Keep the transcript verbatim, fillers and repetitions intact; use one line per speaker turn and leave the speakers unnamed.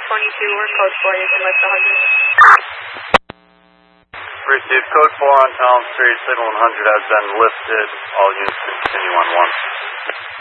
twenty-two or code four, you can lift one hundred.
Received code four on Town Street, signal one hundred has been lifted. All units continue on one.